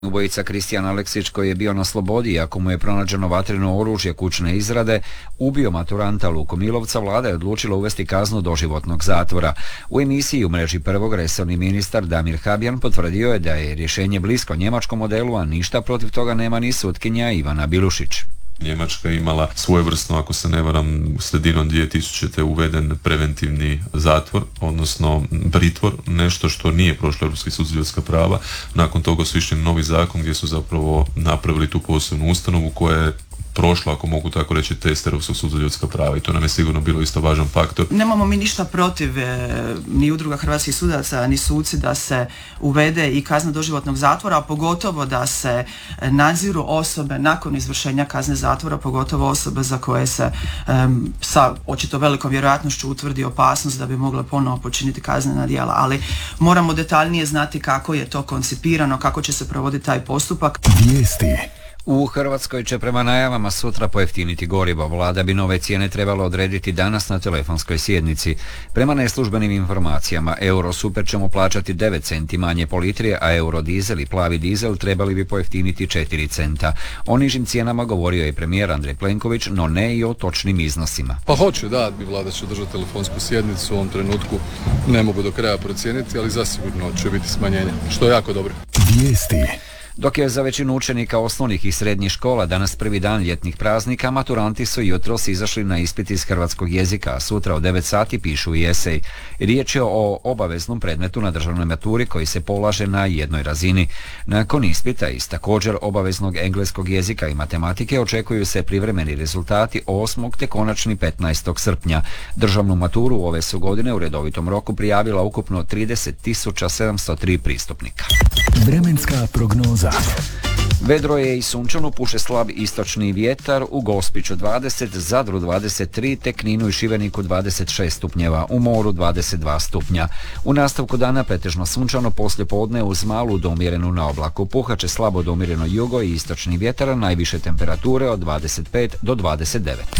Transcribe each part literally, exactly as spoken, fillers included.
Ubojica Kristijan Aleksić, koji je bio na slobodi iako mu je pronađeno vatreno oružje kućne izrade, ubio maturanta Luku Milovca, vlada je odlučila uvesti kaznu doživotnog zatvora. U emisiji U mreži prvog resorni ministar Damir Habjan potvrdio je da je rješenje blisko njemačkom modelu, a ništa protiv toga nema ni sutkinja Ivana Bilušić. Njemačka je imala svojevrsno, ako se ne varam, sredinom dvije tisućite uveden preventivni zatvor, odnosno pritvor, nešto što nije prošlo Europski sud za ljudska prava. Nakon toga su išli novi zakon gdje su zapravo napravili tu posebnu ustanovu koja je prošlo, ako mogu tako reći, test Europskog suda za ljudska prava i to nam je sigurno bilo isto važan faktor. Nemamo mi ništa protiv e, ni udruga hrvatskih sudaca, ni suci da se uvede i kazna doživotnog zatvora, a pogotovo da se nadziru osobe nakon izvršenja kazne zatvora, pogotovo osobe za koje se e, sa očito velikom vjerojatnošću utvrdi opasnost da bi mogle ponovo počiniti kaznena djela, ali moramo detaljnije znati kako je to koncipirano, kako će se provoditi taj postupak. Vijesti. U Hrvatskoj će prema najavama sutra pojeftiniti gorivo. Vlada bi nove cijene trebalo odrediti danas na telefonskoj sjednici. Prema neslužbenim informacijama, euro super ćemo plaćati devet centi manje po litri, a euro dizel i plavi dizel trebali bi pojeftiniti četiri centa. O nižim cijenama govorio je premijer Andrej Plenković, no ne i o točnim iznosima. Pa hoće, da, bi vlada će održati telefonsku sjednicu, u ovom trenutku ne mogu do kraja procijeniti, ali zasigurno će biti smanjenje, što je jako dobro. Vijesti. Dok je za većinu učenika osnovnih i srednjih škola danas prvi dan ljetnih praznika, maturanti su jutros izašli na ispit iz hrvatskog jezika, a sutra od devet sati pišu i esej. Riječ je o obaveznom predmetu na državnoj maturi koji se polaže na jednoj razini. Nakon ispita iz također obaveznog engleskog jezika i matematike očekuju se privremeni rezultati osmog te konačni petnaestog srpnja. Državnu maturu ove su godine u redovitom roku prijavila ukupno trideset tisuća sedamsto tri pristupnika. Vremenska prognoza. Vedro je i sunčano, puše slab istočni vjetar, u Gospiću dvadeset, Zadru dvadeset tri, te Kninu i Šibeniku dvadeset šest stupnjeva, u moru dvadeset dva stupnja. U nastavku dana pretežno sunčano, poslije podne uz malu do umjerenu na oblaku. Puhaće slabo do umjereno jugo i istočni vjetar, najviše temperature od dvadeset pet do dvadeset devet.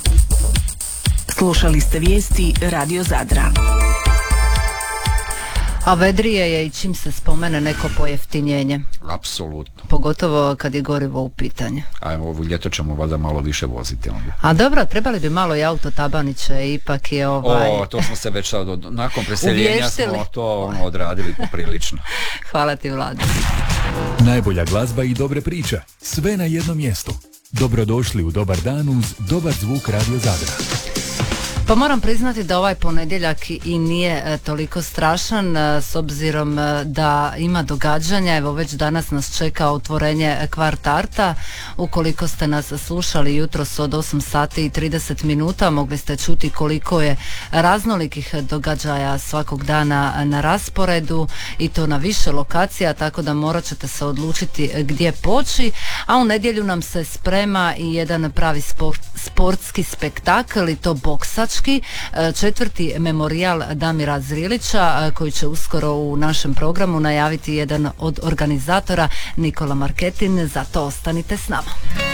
Slušali ste vijesti Radio Zadra. A vedrije je i čim se spomene neko pojeftinjenje. Apsolutno. Pogotovo kad je gorivo u pitanju. A evo, ovo ljeto ćemo valjda malo više voziti onda. A dobro, trebali bi malo i auto tabaniće, ipak je ovaj... O, to smo se već sad, nakon preseljenja uvještili. Smo to ono, odradili poprilično. Hvala ti, Vlado. Najbolja glazba i dobre priče. Sve na jednom mjestu. Dobrodošli u Dobar dan uz Dobar zvuk Radio Zadra. Pa moram priznati da ovaj ponedjeljak i nije e, toliko strašan e, s obzirom e, da ima događanja. Evo već danas nas čeka otvorenje Kvart Arta. Ukoliko ste nas slušali jutros od osam sati i trideset minuta, mogli ste čuti koliko je raznolikih događaja svakog dana na rasporedu i to na više lokacija, tako da morat ćete se odlučiti gdje poći. A u nedjelju nam se sprema i jedan pravi sport, sportski spektakl, i to boksač. Četvrti memorijal Damira Zrilića, koji će uskoro u našem programu najaviti jedan od organizatora, Nikola Marketin. Zato ostanite s nama.